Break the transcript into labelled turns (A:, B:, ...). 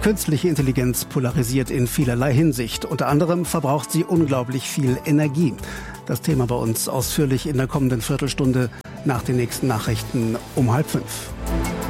A: Künstliche Intelligenz polarisiert in vielerlei Hinsicht. Unter anderem verbraucht sie unglaublich viel Energie. Das Thema bei uns ausführlich in der kommenden Viertelstunde nach den nächsten Nachrichten um 4:30.